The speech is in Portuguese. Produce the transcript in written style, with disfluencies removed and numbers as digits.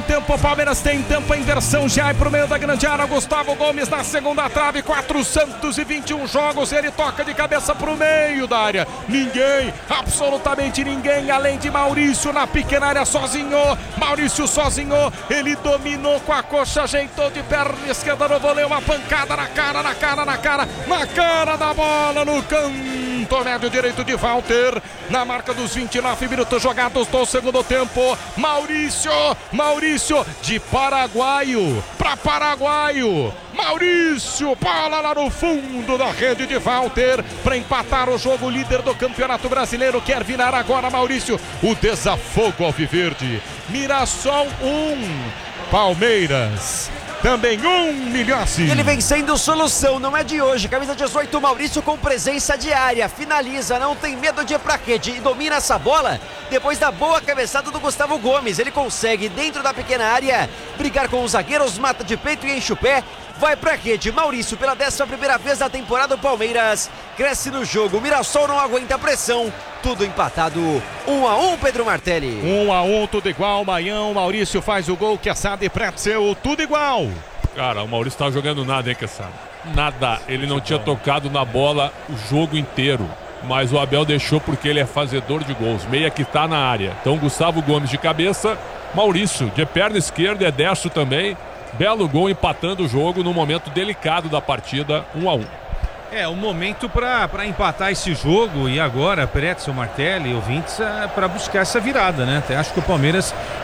tempo, o Palmeiras tem tempo, a inversão já é pro meio da grande área. Gustavo Gomes na segunda trave, 421 jogos, ele toca de cabeça pro meio da área. Ninguém, absolutamente ninguém, além de Maurício na pequena área sozinho. Maurício sozinho, ele dominou com a coxa, ajeitou de perna esquerda no voleio, uma pancada na cara da bola, no canto médio direito de Walter, na marca dos 29 minutos jogados do segundo tempo. Maurício de paraguaio para paraguaio. Maurício, bola lá no fundo da rede de Walter para empatar o jogo. Líder do Campeonato Brasileiro quer virar agora Maurício. O desafogo alviverde. Mirassol 1, Palmeiras também 1, Milhossi. Ele vem sendo solução, não é de hoje. Camisa 18, Maurício com presença diária. Finaliza, não tem medo de ir pra rede e domina essa bola. Depois da boa cabeçada do Gustavo Gomes, ele consegue, dentro da pequena área, brigar com os zagueiros, mata de peito e enche o pé. Vai pra rede, Maurício pela 11ª vez da temporada, o Palmeiras cresce no jogo, o Mirassol não aguenta a pressão, tudo empatado, 1-1, Pedro Martelli. 1-1, tudo igual, Maião, Maurício faz o gol, Quesada e Pretzel, tudo igual. Cara, o Maurício tá jogando nada, hein, Quesada? Nada, ele não tinha tocado na bola o jogo inteiro, mas o Abel deixou porque ele é fazedor de gols, meia que tá na área. Então Gustavo Gomes de cabeça, Maurício de perna esquerda, é destro também. Belo gol empatando o jogo no momento delicado da partida, 1-1. É, um momento para empatar esse jogo e agora, Pretzel, Martelli, ouvintes, para buscar essa virada, né? Até acho que o Palmeiras